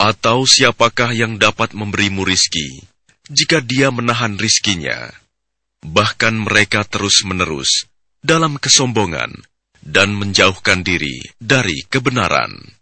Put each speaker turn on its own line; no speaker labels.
Atau siapakah yang dapat memberimu rizki, jika dia menahan rizkinya? Bahkan mereka terus-menerus dalam kesombongan dan menjauhkan diri dari kebenaran.